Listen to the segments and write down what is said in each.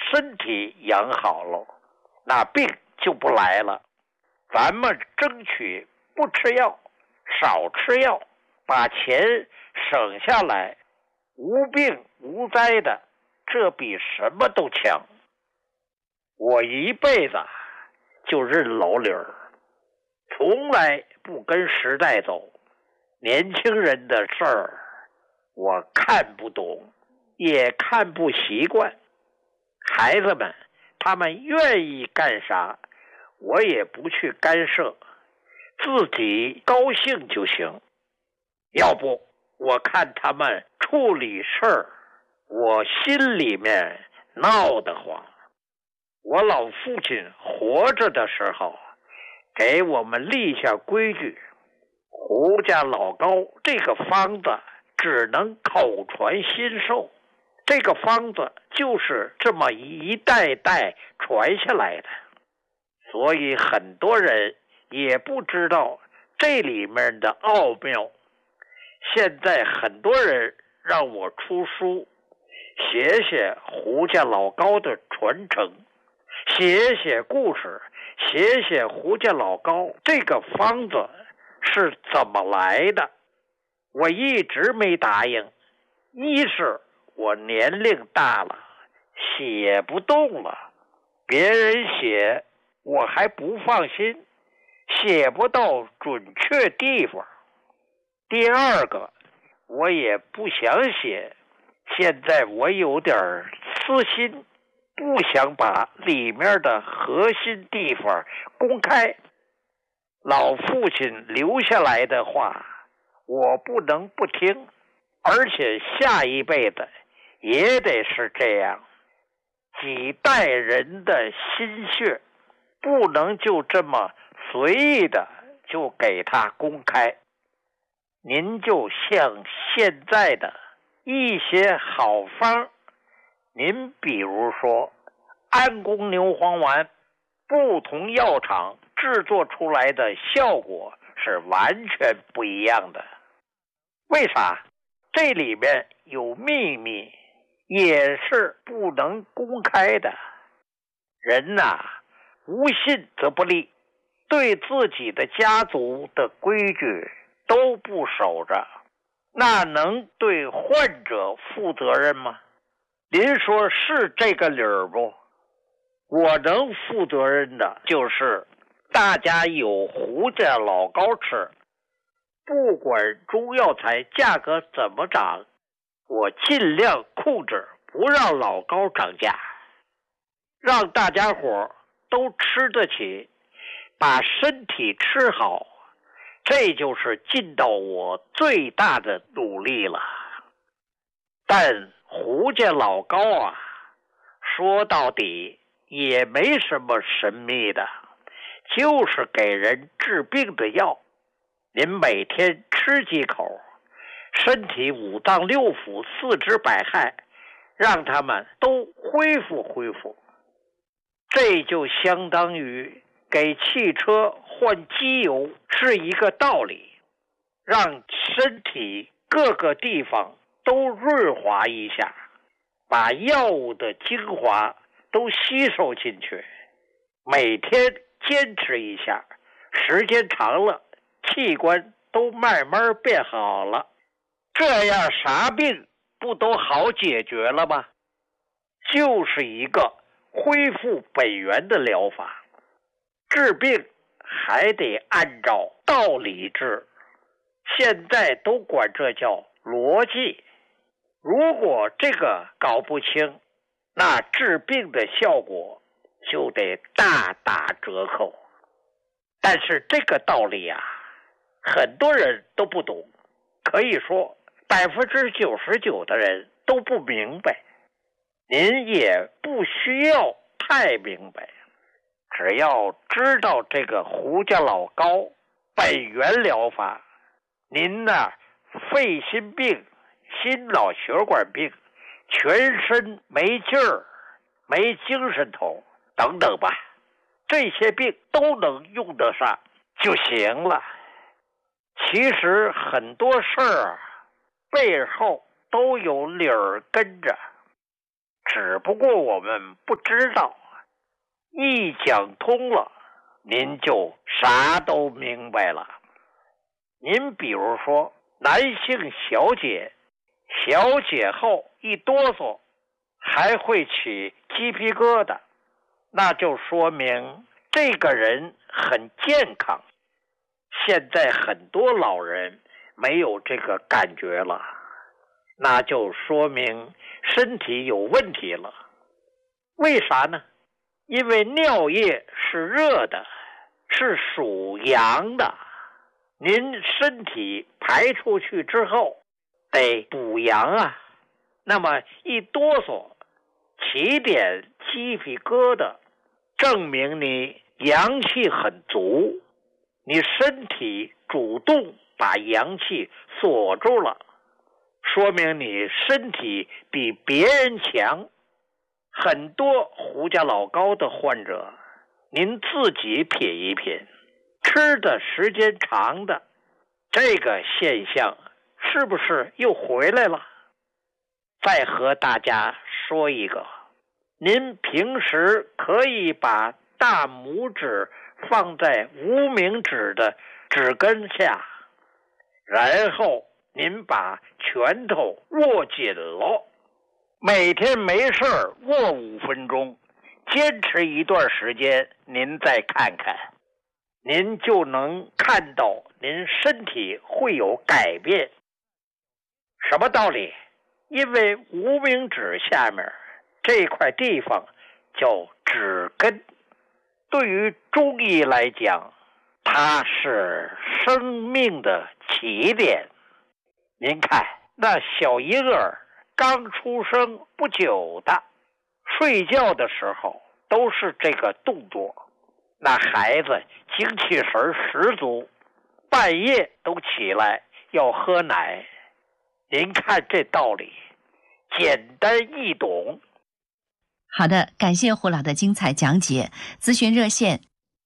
身体养好了，那病就不来了。咱们争取不吃药，少吃药，把钱省下来，无病无灾的，这比什么都强。我一辈子就认老理儿，从来不跟时代走。年轻人的事儿我看不懂，也看不习惯。孩子们他们愿意干啥，我也不去干涉，自己高兴就行。要不我看他们处理事儿，我心里面闹得慌。我老父亲活着的时候给我们立下规矩，胡家老高这个方子只能口传心授，这个方子就是这么一代代传下来的，所以很多人也不知道这里面的奥妙。现在很多人让我出书，写写胡家老高的传承，写写故事，写写胡家老高这个方子是怎么来的。我一直没答应，一是我年龄大了，写不动了，别人写我还不放心，写不到准确地方。第二个，我也不想写，现在我有点私心，不想把里面的核心地方公开。老父亲留下来的话我不能不听，而且下一辈子也得是这样，几代人的心血不能就这么随意的就给他公开。您就像现在的一些好方，您比如说安宫牛黄丸，不同药厂制作出来的效果是完全不一样的。为啥？这里面有秘密，也是不能公开的。人呐，无信则不立，对自己的家族的规矩都不守着，那能对患者负责任吗？您说是这个理儿不？我能负责任的就是大家有胡家老高吃，不管中药材价格怎么涨，我尽量控制不让老高涨价，让大家伙都吃得起，把身体吃好，这就是尽到我最大的努力了。但胡家老高啊，说到底也没什么神秘的，就是给人治病的药。您每天吃几口，身体五脏六腑四肢百骸让他们都恢复恢复。这就相当于给汽车换机油是一个道理，让身体各个地方都润滑一下，把药物的精华都吸收进去。每天坚持一下，时间长了，器官都慢慢变好了，这样啥病不都好解决了吗？就是一个恢复本源的疗法。治病还得按照道理治，现在都管这叫逻辑。如果这个搞不清，那治病的效果就得大打折扣。但是这个道理啊，很多人都不懂，可以说99%的人都不明白。您也不需要太明白，只要知道这个胡家老高本源疗法，您呢肺心病、心脑血管病、全身没劲儿、没精神头等等吧，这些病都能用得上就行了。其实很多事儿背后都有理儿跟着， 只不过我们不知道。一讲通了，您就啥都明白了。您比如说，男性小解后一哆嗦，还会起鸡皮疙瘩，那就说明这个人很健康。现在很多老人没有这个感觉了，那就说明身体有问题了。为啥呢？因为尿液是热的，是属阳的，您身体排出去之后得补阳啊。那么一哆嗦，起点鸡皮疙瘩，证明你阳气很足，你身体主动把阳气锁住了，说明你身体比别人强。很多胡家老高的患者，您自己品一品，吃的时间长的，这个现象是不是又回来了？再和大家说一个，您平时可以把大拇指放在无名指的指根下，然后您把拳头握紧了，每天没事握5分钟，坚持一段时间，您再看看，您就能看到您身体会有改变。什么道理？因为无名指下面这块地方叫指根，对于中医来讲，它是生命的起点。您看，那小婴儿刚出生不久的，睡觉的时候都是这个动作，那孩子精气神十足，半夜都起来要喝奶。您看这道理，简单易懂。 好的，感谢胡老的精彩讲解。咨询热线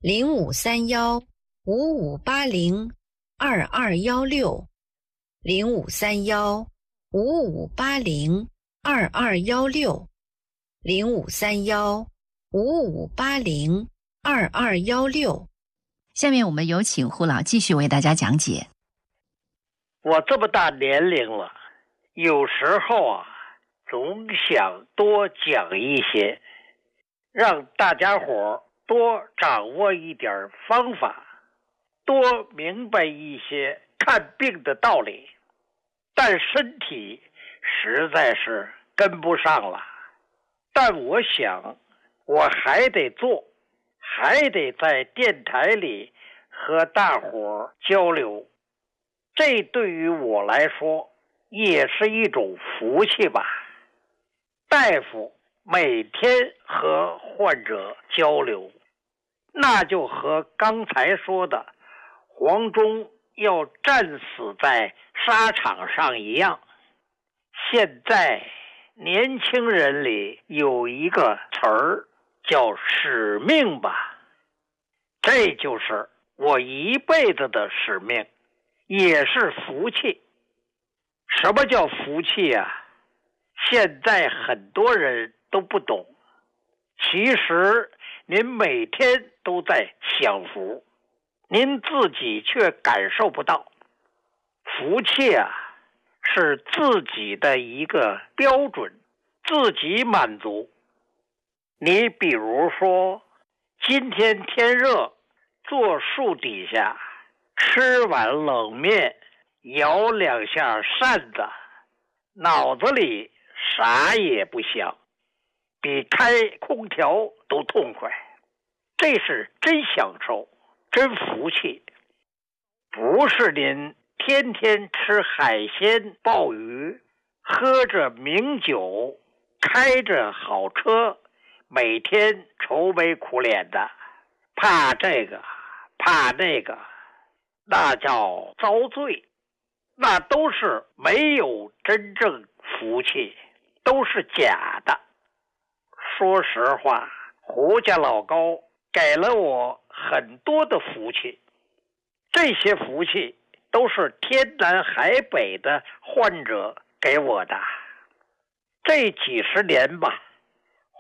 0531-5580-2216，0531-5580-2216。 下面我们有请胡老继续为大家讲解。 我这么大年龄了，有时候总想多讲一些，让大家伙多掌握一点方法，多明白一些看病的道理，但身体实在是跟不上了。但我想我还得做，还得在电台里和大伙交流，这对于我来说也是一种福气吧。大夫每天和患者交流，那就和刚才说的黄忠要战死在沙场上一样。现在年轻人里有一个词儿叫使命吧，这就是我一辈子的使命，也是福气。什么叫福气啊？现在很多人都不懂，其实您每天都在享福，您自己却感受不到。福气是自己的一个标准，自己满足。你比如说，今天天热，坐树底下吃碗冷面，摇2下扇子，脑子里啥也不想，比开空调都痛快，这是真享受，真福气。不是您天天吃海鲜鲍鱼，喝着名酒，开着好车，每天愁眉苦脸的，怕这个怕那个，那叫遭罪，那都是没有真正福气，都是假的。说实话，胡家老高给了我很多的福气，这些福气都是天南海北的患者给我的。这几十年吧，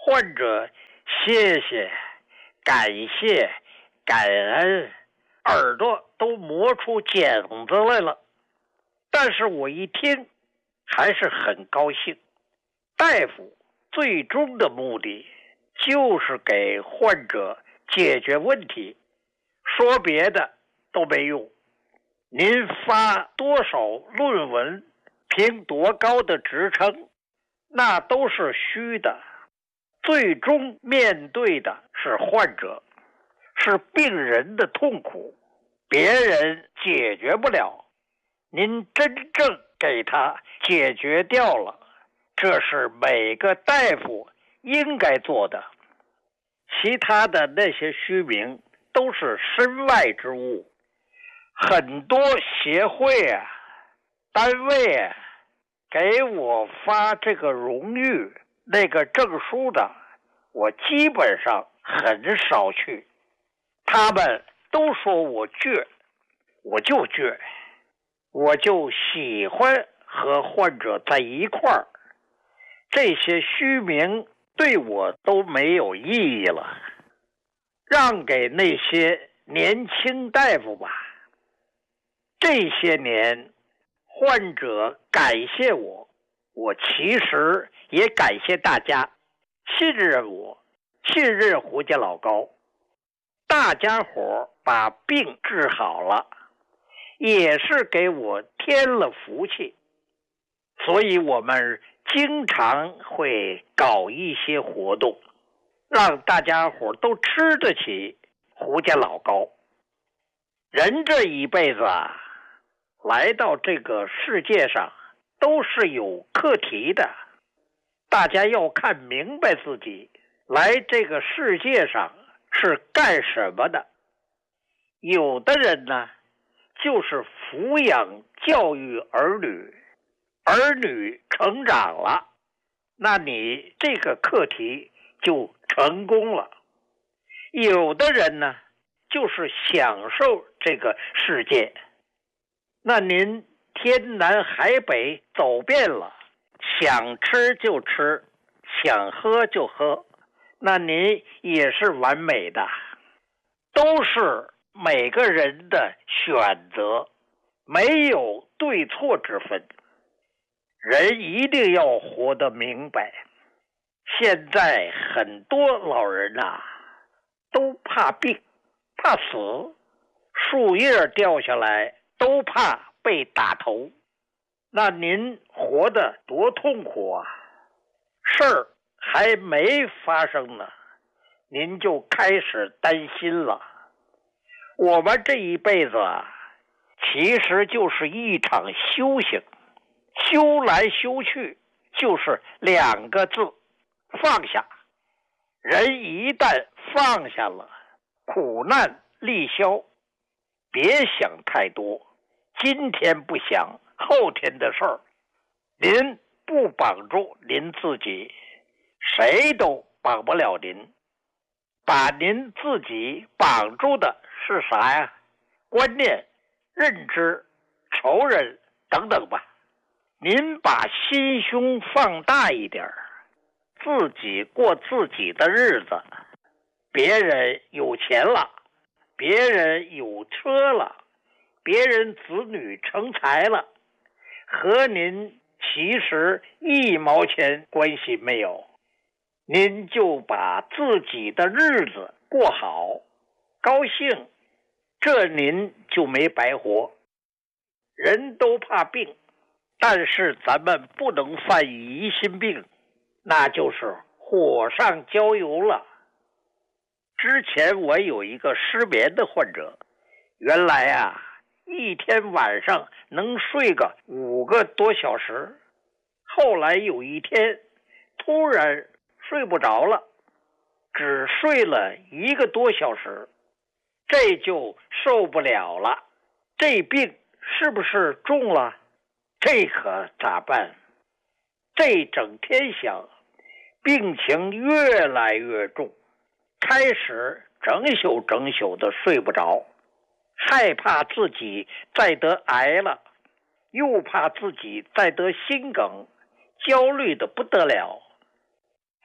患者谢谢、感谢、感恩，耳朵都磨出茧子来了。但是我一听还是很高兴。大夫最终的目的就是给患者解决问题，说别的都没用。您发多少论文，评多高的职称，那都是虚的。最终面对的是患者，是病人的痛苦，别人解决不了，您真正给他解决掉了，这是每个大夫应该做的。其他的那些虚名都是身外之物。很多协会啊、单位啊，给我发这个荣誉那个证书的，我基本上很少去。他们都说我倔，我就倔，我就喜欢和患者在一块儿。这些虚名对我都没有意义了，让给那些年轻大夫吧。这些年，患者感谢我，我其实也感谢大家信任我，信任胡家老高。大家伙把病治好了，也是给我添了福气。所以我们经常会搞一些活动，让大家伙都吃得起胡家老高。人这一辈子啊，来到这个世界上都是有课题的，大家要看明白自己来这个世界上是干什么的。有的人呢，就是抚养教育儿女，儿女成长了，那你这个课题就成功了。有的人呢，就是享受这个世界，那您天南海北走遍了，想吃就吃，想喝就喝，那您也是完美的。都是每个人的选择，没有对错之分。人一定要活得明白。现在很多老人啊，都怕病，怕死，树叶掉下来都怕被打头。那您活得多痛苦啊！事儿还没发生呢，您就开始担心了。我们这一辈子啊，其实就是一场修行，修来修去就是2个字：放下。人一旦放下了，苦难立消，别想太多，今天不想，后天的事儿，您不绑住您自己，谁都绑不了您。把您自己绑住的是啥呀？观念、认知、仇人等等吧。您把心胸放大一点，自己过自己的日子。别人有钱了，别人有车了，别人子女成才了，和您其实1毛钱关系没有。您就把自己的日子过好，高兴，这您就没白活。人都怕病，但是咱们不能犯疑心病，那就是火上浇油了。之前我有一个失眠的患者，原来啊，一天晚上能睡个5个多小时，后来有一天突然睡不着了，只睡了1个多小时，这就受不了了。这病是不是重了？这可咋办？这整天想，病情越来越重，开始整宿的睡不着，害怕自己再得癌了，又怕自己再得心梗，焦虑的不得了。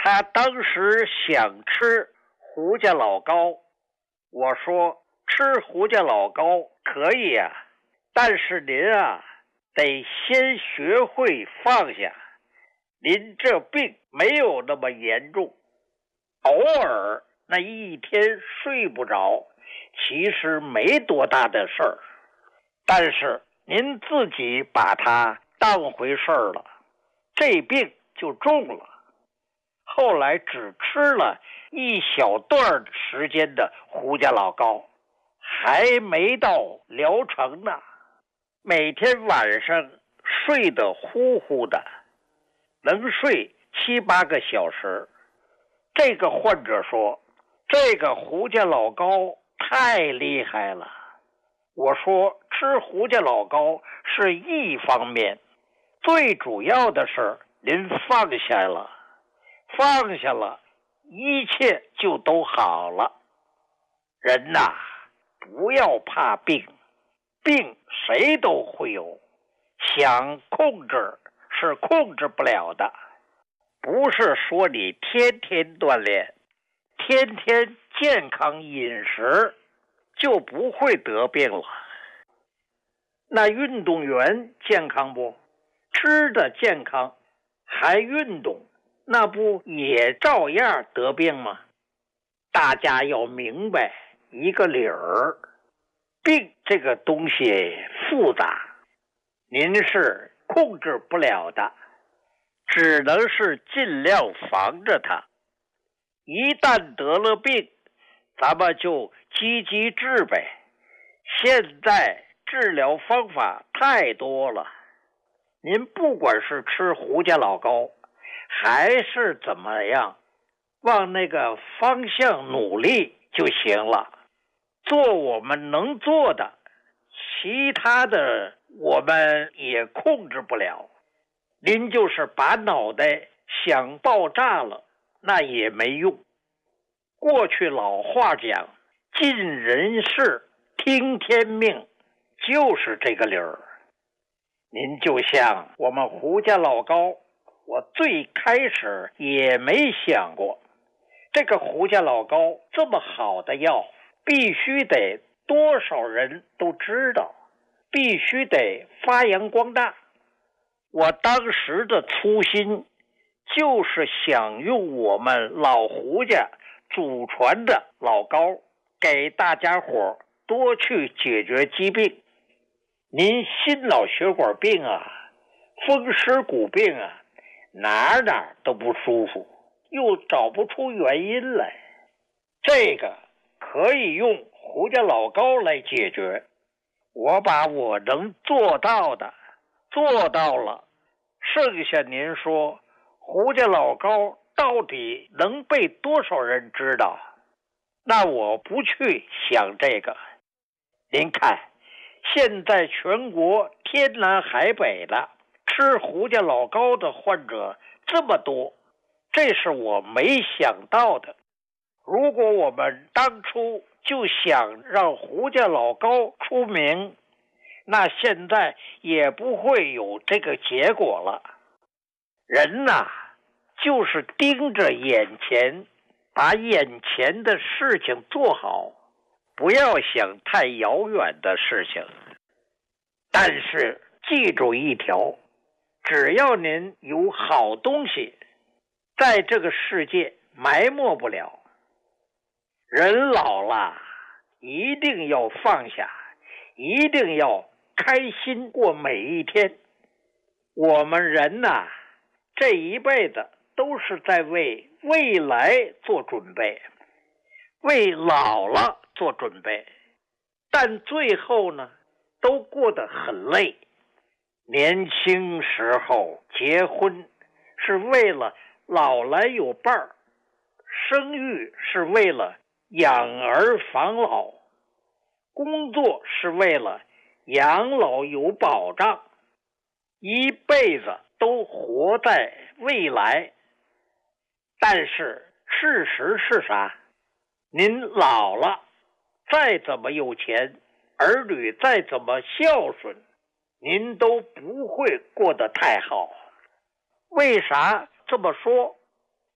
他当时想吃胡家老糕，我说吃胡家老糕可以啊，但是您啊得先学会放下，您这病没有那么严重，偶尔那一天睡不着，其实没多大的事儿，但是您自己把它当回事儿了，这病就重了。后来只吃了一小段时间的胡家老糕，还没到疗程呢，每天晚上睡得呼呼的，能睡7、8个小时。这个患者说，这个胡家老糕太厉害了。我说吃胡家老糕是一方面，最主要的是您放下了，放下了，一切就都好了。人呐，不要怕病，病谁都会有，想控制是控制不了的。不是说你天天锻炼，天天健康饮食就不会得病了。那运动员健康不？吃的健康，还运动，那不也照样得病吗？大家要明白一个理儿，病这个东西复杂，您是控制不了的，只能是尽量防着它。一旦得了病，咱们就积极治呗。现在治疗方法太多了，您不管是吃胡家老糕，还是怎么样，往那个方向努力就行了。做我们能做的，其他的我们也控制不了。您就是把脑袋想爆炸了，那也没用。过去老话讲，尽人事，听天命，就是这个理儿。您就像我们胡家老糕，我最开始也没想过，这个胡家老糕这么好的药，必须得多少人都知道，必须得发扬光大。我当时的初心就是想用我们老胡家祖传的老糕，给大家伙多去解决疾病。您心脑血管病啊，风湿骨病啊，哪都不舒服，又找不出原因来，这个可以用胡家老糕来解决。我把我能做到的做到了，剩下您说胡家老糕到底能被多少人知道？那我不去想这个。您看，现在全国天南海北的吃胡家老糕的患者这么多，这是我没想到的。如果我们当初就想让胡家老糕出名，那现在也不会有这个结果了。人呐，就是盯着眼前，把眼前的事情做好，不要想太遥远的事情。但是记住一条，只要您有好东西，在这个世界埋没不了。人老了，一定要放下，一定要开心过每一天。我们人呐，这一辈子都是在为未来做准备，为老了做准备，但最后呢，都过得很累。年轻时候结婚是为了老来有伴儿，生育是为了养儿防老，工作是为了养老有保障，一辈子都活在未来。但是事实是啥？您老了，再怎么有钱，儿女再怎么孝顺，您都不会过得太好。为啥这么说？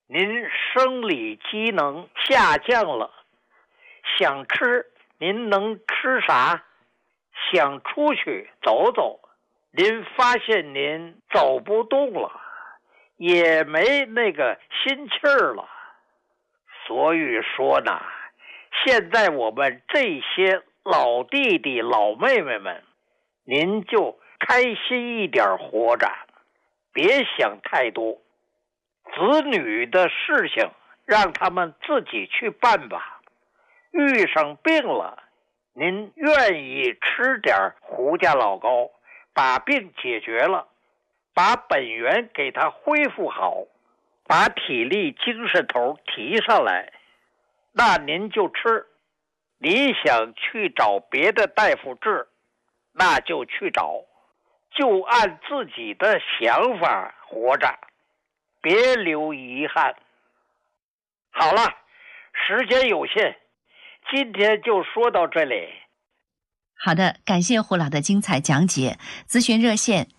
您生理机能下降了，想吃您能吃啥？想出去走走，您发现您走不动了，也没那个心气儿了。所以说呢，现在我们这些老弟弟老妹妹们，您就开心一点活着，别想太多。子女的事情让他们自己去办吧。遇上病了，您愿意吃点胡家老膏，把病解决了，把本源给他恢复好，把体力精神头提上来，那您就吃。你想去找别的大夫治，那就去找，就按自己的想法活着，别留遗憾。好了，时间有限，今天就说到这里。 好的，感谢胡老的精彩讲解。咨询热线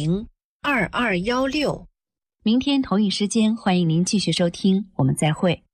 053155802216053155802216。 明天同一时间，欢迎您继续收听，我们再会。